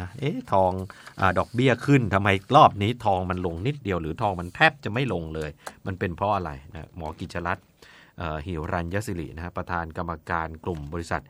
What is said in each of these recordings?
นะทองดอกเบี้ยขึ้นทำไมรอบนี้ทองมันลงนิดเดียวหรือทองมันแทบจะไม่ลงเลยมันเป็นเพราะอะไรนะหมอกิจรัตน์หิรัญยศิรินะฮะประธานกรรมการกลุ่มบริษัท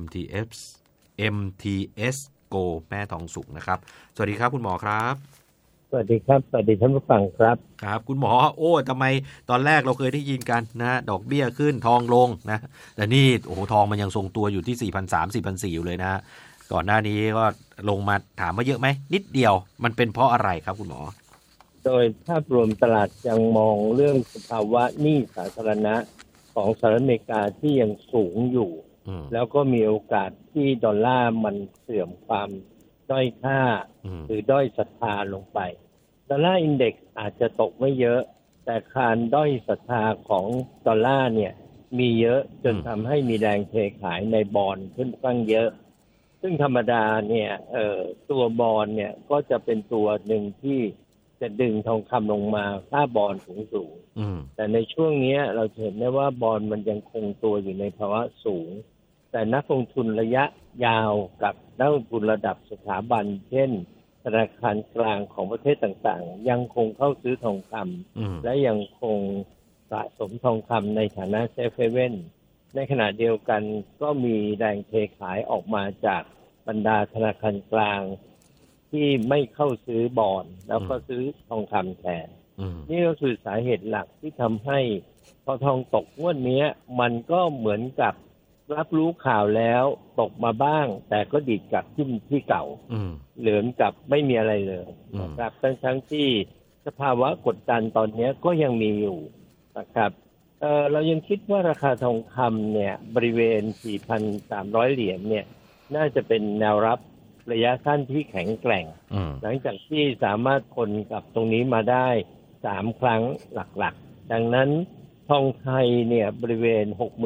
MTS Go แม่ทองสุกนะครับสวัสดีครับคุณหมอครับสวัสดีครับสวัสดีท่านผู้ฟังครับครับคุณหมอทำไมตอนแรกเราเคยได้ยินกันนะดอกเบี้ยขึ้นทองลงนะแต่นี่ทองมันยังทรงตัวอยู่ที่ 4,300 4,400 อยู่เลยนะก่อนหน้านี้ก็ลงมาถามว่าเยอะไหมนิดเดียวมันเป็นเพราะอะไรครับคุณหมอโดยภาพรวมตลาดยังมองเรื่องสภาวะหนี้สาธารณะของสหรัฐอเมริกาที่ยังสูงอยู่แล้วก็มีโอกาสที่ดอลลาร์มันเสื่อมความด้อยค่าหรือด้อยศรัทธาลงไปดอลลาร์อินเด็กซ์อาจจะตกไม่เยอะแต่การด้อยศรัทธาของดอลลาร์เนี่ยมีเยอะจนทำให้มีแรงเทขายในบอนด์ขึ้นตั้งเยอะซึ่งธรรมดาเนี่ยตัวบอนด์เนี่ยก็จะเป็นตัวหนึ่งที่จะดึงทองคำลงมาค่าบอนด์สูงแต่ในช่วงนี้เราเห็นได้ว่าบอนด์มันยังคงตัวอยู่ในภาวะสูงแต่นักลงทุนระยะยาวกับนักลงทุนระดับสถาบันเช่นธนาคารกลางของประเทศต่างๆยังคงเข้าซื้อทองคำและยังคงสะสมทองคำในฐานะเซฟเฮเว่นในขณะเดียวกันก็มีแรงเทขายออกมาจากบรรดาธนาคารกลางที่ไม่เข้าซื้อบอนด์แล้วก็ซื้อทองคำแทนนี่ก็คือสาเหตุหลักที่ทำให้พอทองตกงวดนี้มันก็เหมือนกับรับรู้ข่าวแล้วตกมาบ้างแต่ก็ดีดกลับขึ้นที่เก่าเหลือนกับไม่มีอะไรเลยนะครับทั้งที่สภาวะกดดันตอนนี้ก็ยังมีอยู่นะครับเรายังคิดว่าราคาทองคำเนี่ยบริเวณ 4,300 เหรียญเนี่ยน่าจะเป็นแนวรับระยะสั้นที่แข็งแกร่งหลังจากที่สามารถทนกับตรงนี้มาได้3ครั้งหลักๆดังนั้นทองไทยเนี่ยบริเวณ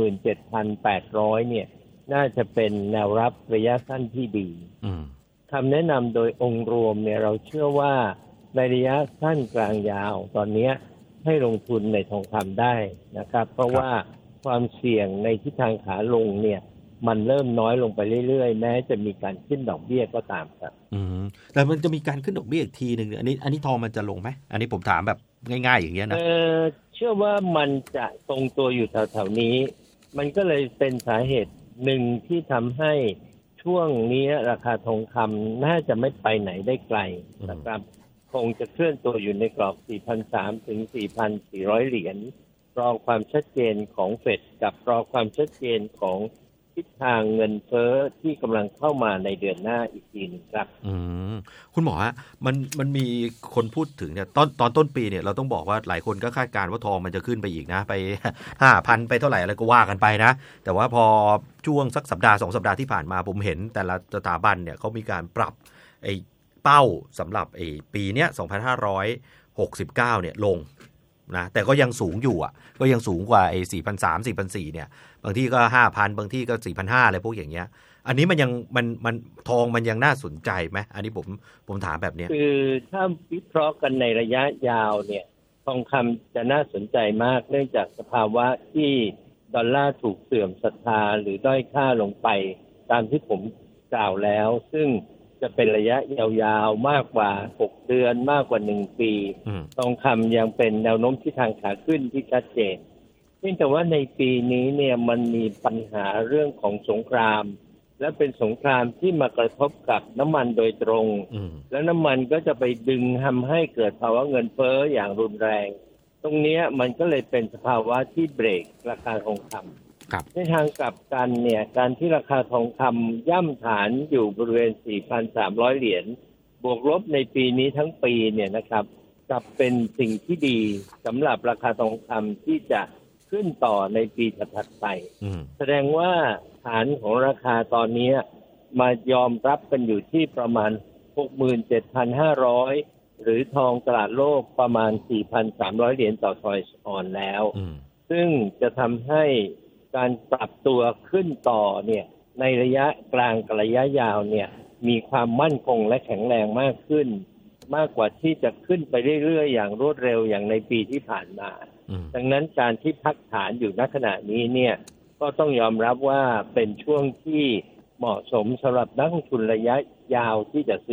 67,800 เนี่ยน่าจะเป็นแนวรับระยะสั้นที่ดีคำแนะนำโดยองค์รวมเนี่ยเราเชื่อว่าในระยะสั้นกลางยาวตอนนี้ให้ลงทุนในทองคำได้นะครับเพราะว่าความเสี่ยงในทิศทางขาลงเนี่ยมันเริ่มน้อยลงไปเรื่อยๆแม้จะมีการขึ้นดอกเบี้ยก็ตามครับแต่มันจะมีการขึ้นดอกเบี้ยอีกทีนึงอันนี้ทองมันจะลงไหมอันนี้ผมถามแบบง่ายๆอย่างเงี้ยนะเชื่อว่ามันจะทรงตัวอยู่แถวๆนี้มันก็เลยเป็นสาเหตุหนึ่งที่ทำให้ช่วงนี้ราคาทองคำน่าจะไม่ไปไหนได้ไกลนะครับคงจะเคลื่อนตัวอยู่ในกรอบ 4,300 ถึง 4,400 เหรียญรอความชัดเจนของเฟดกับรอความชัดเจนของทิศทางเงินเฟ้อที่กำลังเข้ามาในเดือนหน้าอีกทีนึงครับคุณหมอฮะมันมีคนพูดถึงเนี่ยตอนต้นปีเนี่ยเราต้องบอกว่าหลายคนก็คาดการณ์ว่าทองมันจะขึ้นไปอีกนะไป 5,000 ไปเท่าไหร่อะไรก็ว่ากันไปนะแต่ว่าพอช่วงสักสัปดาห์2สัปดาห์ที่ผ่านมาผมเห็นแต่ละสถาบันเนี่ยเขามีการปรับไอ้เป้าสำหรับไอ้ปีเนี้ย2569เนี่ยลงนะแต่ก็ยังสูงอยู่ก็ยังสูงกว่าไอ้ 4,300 4,400 เนี่ยบางที่ก็ 5,000 บางที่ก็ 4,500 อะไรพวกอย่างเงี้ยอันนี้มันยังมันทองมันยังน่าสนใจไหมอันนี้ผมถามแบบนี้คือถ้าวิเคราะห์กันในระยะยาวเนี่ยทองคำจะน่าสนใจมากเนื่องจากสภาวะที่ดอลลาร์ถูกเสื่อมศรัทธาหรือด้อยค่าลงไปตามที่ผมกล่าวแล้วซึ่งจะเป็นระยะยาวๆมากกว่า6เดือนมากกว่า1ปีทองคำยังเป็นแนวโน้มที่ทางขาขึ้นที่ชัดเจนเนื่องจากว่าในปีนี้เนี่ยมันมีปัญหาเรื่องของสงครามและเป็นสงครามที่มากระทบกับน้ำมันโดยตรงแล้วน้ำมันก็จะไปดึงทำให้เกิดภาวะเงินเฟ้ออย่างรุนแรงตรงนี้มันก็เลยเป็นสภาวะที่เบรกราคาทองคำในทางกลับกันเนี่ยการที่ราคาทองคำย่ำฐานอยู่บริเวณ 4,300 เหรียญบวกลบในปีนี้ทั้งปีเนี่ยนะครับจะเป็นสิ่งที่ดีสำหรับราคาทองคำที่จะขึ้นต่อในปีถัดไปแสดงว่าฐานของราคาตอนนี้มายอมรับกันอยู่ที่ประมาณ 67,500 หรือทองตลาดโลกประมาณ 4,300 เหรียญต่อทอยส์ออนแล้วซึ่งจะทำให้การปรับตัวขึ้นต่อเนี่ยในระยะกลางกับระยะยาวเนี่ยมีความมั่นคงและแข็งแรงมากขึ้นมากกว่าที่จะขึ้นไปเรื่อยๆอย่างรวดเร็วอย่างในปีที่ผ่านมาดังนั้นการที่พักฐานอยู่ณขณะนี้เนี่ยก็ต้องยอมรับว่าเป็นช่วงที่เหมาะสมสำหรับนักลงทุนระยะยาวที่จะ